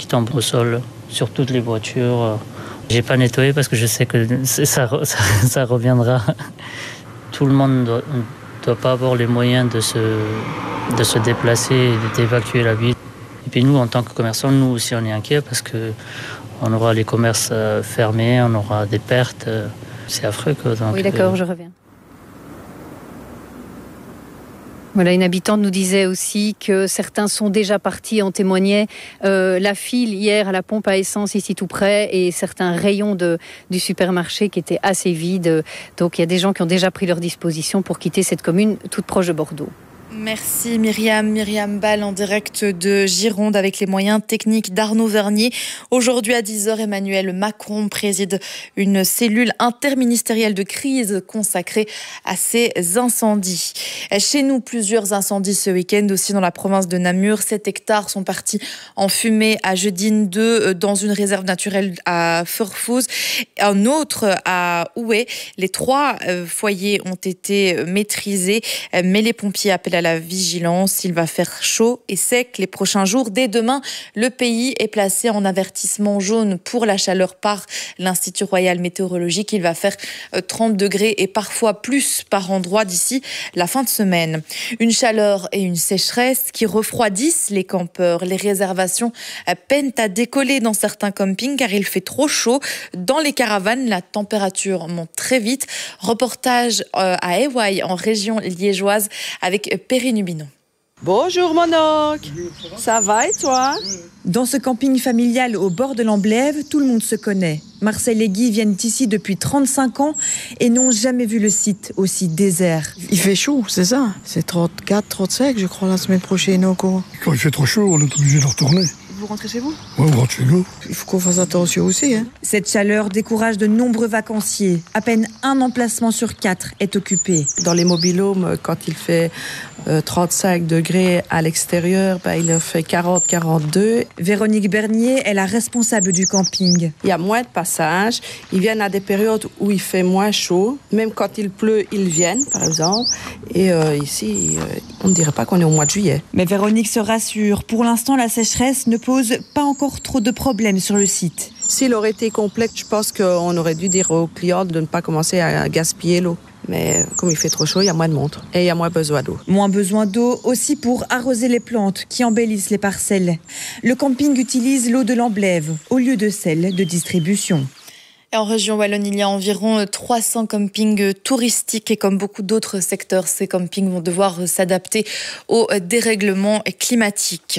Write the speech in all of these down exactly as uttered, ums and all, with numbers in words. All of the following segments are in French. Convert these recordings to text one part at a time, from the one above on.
qui tombent au sol sur toutes les voitures. J'ai pas nettoyé parce que je sais que ça, ça, ça reviendra. Tout le monde ne doit, doit pas avoir les moyens de se, de se déplacer et d'évacuer la ville. Et puis nous, en tant que commerçants, nous aussi, on est inquiets parce qu'on aura les commerces fermés, on aura des pertes. C'est affreux. Quoi. Donc, oui, d'accord, euh... je reviens. Voilà, une habitante nous disait aussi que certains sont déjà partis, on témoignait euh, la file hier à la pompe à essence ici tout près et certains rayons de, du supermarché qui étaient assez vides. Donc il y a des gens qui ont déjà pris leur disposition pour quitter cette commune toute proche de Bordeaux. Merci Myriam, Myriam Ball en direct de Gironde avec les moyens techniques d'Arnaud Vernier. Aujourd'hui à dix heures, Emmanuel Macron préside une cellule interministérielle de crise consacrée à ces incendies. Chez nous, plusieurs incendies ce week-end aussi dans la province de Namur. sept hectares sont partis en fumée à Jeudine deux dans une réserve naturelle à Furfouz. Un autre à Oué. Les trois foyers ont été maîtrisés, mais les pompiers appellent à la vigilance. Il va faire chaud et sec les prochains jours. Dès demain, le pays est placé en avertissement jaune pour la chaleur par l'Institut Royal Météorologique. Il va faire trente degrés et parfois plus par endroit d'ici la fin de semaine. Une chaleur et une sécheresse qui refroidissent les campeurs. Les réservations peinent à décoller dans certains campings car il fait trop chaud. Dans les caravanes, la température monte très vite. Reportage à Ewaï en région liégeoise avec Perrine Hubinon. Bonjour mon oncle, ça va et toi? Dans ce camping familial au bord de l'Amblève, tout le monde se connaît. Marcel et Guy viennent ici depuis trente-cinq ans et n'ont jamais vu le site aussi désert. Il fait chaud, c'est ça. C'est trente-quatre, trente-cinq, je crois, la semaine prochaine encore. Quand il fait trop chaud, on est obligé de retourner. Vous rentrez chez vous? Oui, on rentre chez nous. Il faut qu'on fasse attention aussi. Hein. Cette chaleur décourage de nombreux vacanciers. À peine un emplacement sur quatre est occupé. Dans les mobilhomes, quand il fait euh, trente-cinq degrés à l'extérieur, ben, il fait quarante, quarante-deux. Véronique Bernier est la responsable du camping. Il y a moins de passages. Ils viennent à des périodes où il fait moins chaud. Même quand il pleut, ils viennent, par exemple. Et euh, ici, euh, on ne dirait pas qu'on est au mois de juillet. Mais Véronique se rassure. Pour l'instant, la sécheresse ne pose pas encore trop de problèmes sur le site. S'il aurait été complet, je pense qu'on aurait dû dire aux clients de ne pas commencer à gaspiller l'eau. Mais comme il fait trop chaud, il y a moins de monde et il y a moins besoin d'eau. Moins besoin d'eau aussi pour arroser les plantes qui embellissent les parcelles. Le camping utilise l'eau de l'Amblève au lieu de celle de distribution. En région Wallonne, il y a environ trois cents campings touristiques et comme beaucoup d'autres secteurs, ces campings vont devoir s'adapter au dérèglement climatique.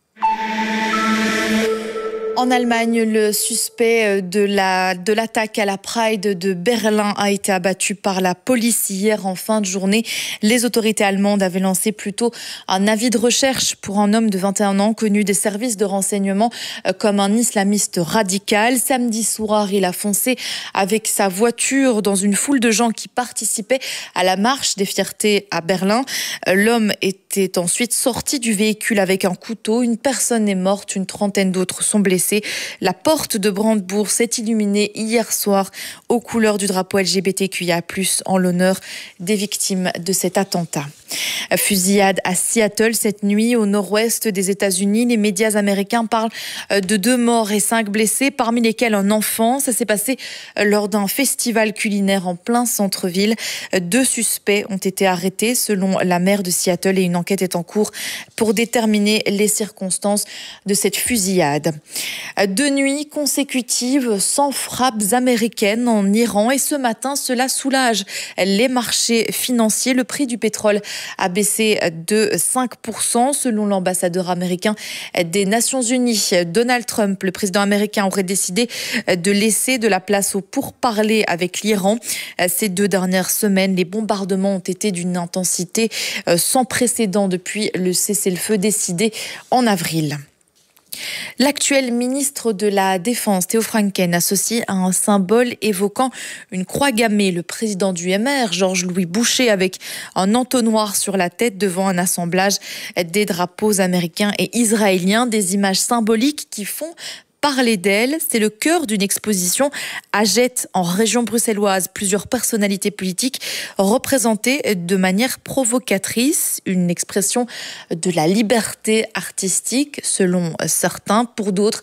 En Allemagne, le suspect de la, de l'attaque à la Pride de Berlin a été abattu par la police hier en fin de journée. Les autorités allemandes avaient lancé plutôt un avis de recherche pour un homme de vingt et un ans connu des services de renseignement comme un islamiste radical. Samedi soir, il a foncé avec sa voiture dans une foule de gens qui participaient à la marche des fiertés à Berlin. L'homme était ensuite sorti du véhicule avec un couteau. Une personne est morte, une trentaine d'autres sont blessés. La porte de Brandebourg s'est illuminée hier soir aux couleurs du drapeau L G B T Q I A plus, en l'honneur des victimes de cet attentat. Fusillade à Seattle cette nuit au nord-ouest des États-Unis. Les médias américains parlent de deux morts et cinq blessés, parmi lesquels un enfant. Ça s'est passé lors d'un festival culinaire en plein centre-ville. Deux suspects ont été arrêtés selon la maire de Seattle et une enquête est en cours pour déterminer les circonstances de cette fusillade. Deux nuits consécutives sans frappes américaines en Iran et ce matin, cela soulage les marchés financiers. Le prix du pétrole a baissé de cinq pour cent selon l'ambassadeur américain des Nations Unies. Donald Trump, le président américain, aurait décidé de laisser de la place aux pourparlers avec l'Iran. Ces deux dernières semaines, les bombardements ont été d'une intensité sans précédent depuis le cessez-le-feu décidé en avril. L'actuel ministre de la Défense, Theo Franken, associé à un symbole évoquant une croix gammée. Le président du M R, Georges-Louis Boucher, avec un entonnoir sur la tête devant un assemblage des drapeaux américains et israéliens. Des images symboliques qui font parler d'elle. C'est le cœur d'une exposition à Jette, en région bruxelloise. Plusieurs personnalités politiques représentées de manière provocatrice. Une expression de la liberté artistique, selon certains. Pour d'autres,